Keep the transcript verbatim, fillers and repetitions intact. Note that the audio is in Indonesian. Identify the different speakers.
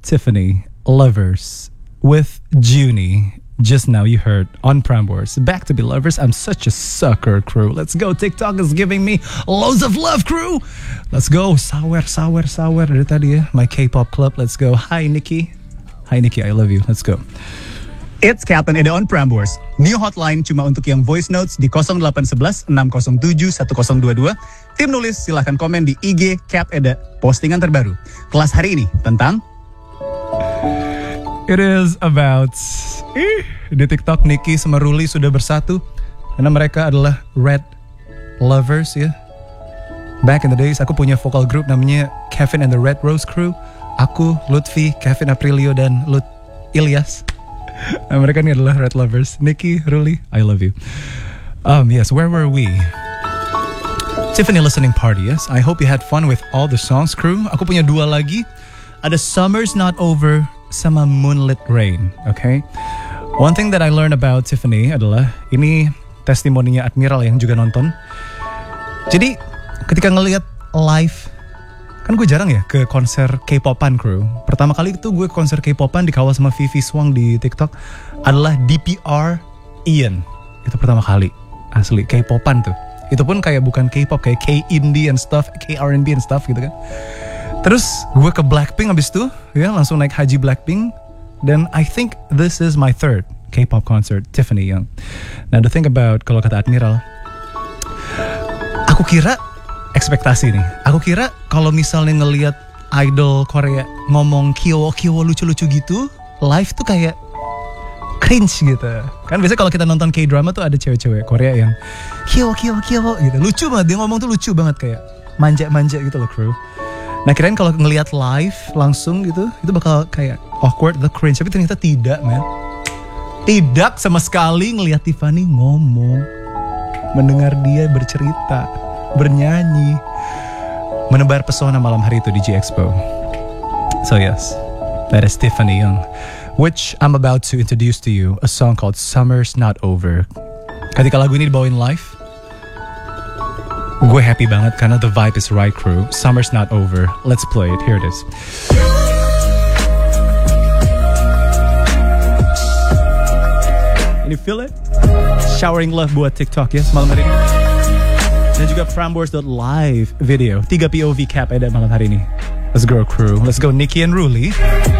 Speaker 1: Tiffany, Lovers, with Junie. Just now you heard on Prambors. Back to be lovers. I'm such a sucker, crew. Let's go. TikTok is giving me loads of love, crew. Let's go. Sawer, sawer, sawer. Dari tadi ya. My K-pop club. Let's go. Hi, Nikki. Hi, Nikki. I love you. Let's go.
Speaker 2: It's Captain Eda on Prambors. New hotline cuma untuk yang voice notes di nol delapan satu satu enam nol tujuh satu nol dua dua. Tim nulis silahkan komen di I G Cap Eda. Postingan terbaru. Kelas hari ini tentang...
Speaker 1: It is about eh, di TikTok Nikki sama Ruli sudah bersatu karena mereka adalah Red Lovers ya. Back in the days aku punya vocal group namanya Kevin and the Red Rose Crew. Aku, Lutfi, Kevin Aprilio dan Lut Ilyas. Nah, mereka ini adalah Red Lovers. Nikki, Ruli, I love you. Um yes, where were we? Tiffany listening party, yes. I hope you had fun with all the songs, crew. Aku punya dua lagi. Ada Summer's Not Over sama Moonlit Rain, okay? One thing that I learned about Tiffany adalah, ini testimoninya Admiral yang juga nonton. Jadi ketika ngelihat live, kan gue jarang ya ke konser K-popan, crew. Pertama kali itu gue konser K-popan dikawal sama Vivi Swang di TikTok adalah D P R Ian. Itu pertama kali, asli K-popan tuh. Itu pun kayak bukan K-pop, kayak K-indie and stuff, K-R and B and stuff gitu kan. Terus gue ke Blackpink abis itu, ya langsung naik haji Blackpink. Dan I think this is my third K-pop concert, Tiffany Young. Now the thing about, kalau kata Admiral, aku kira, ekspektasi nih, aku kira kalau misalnya ngelihat idol Korea ngomong kiowo-kiowo lucu-lucu gitu, live tuh kayak cringe gitu. Kan biasanya kalau kita nonton K-drama tuh ada cewek-cewek Korea yang kiowo-kiowo-kiowo gitu. Lucu banget, dia ngomong tuh lucu banget kayak manja-manja gitu loh, crew. Nah kirain kalau ngelihat live langsung gitu, itu bakal kayak awkward, the cringe. Tapi ternyata tidak, man. Tidak sama sekali ngelihat Tiffany ngomong, mendengar dia bercerita, bernyanyi, menebar pesona malam hari itu di J Expo. So yes, that is Tiffany Young, which I'm about to introduce to you a song called Summer's Not Over. Ketika lagu ini dibawain live, gue happy banget karena the vibe is right, crew. Summer's Not Over. Let's play it. Here it is. Can you feel it? Showering love buat TikTok ya malam hari ini. Dan juga Prambors dot live video. tiga P O V Cap Eda malam hari ini. Let's go, crew. Let's go, Nikki and Ruli.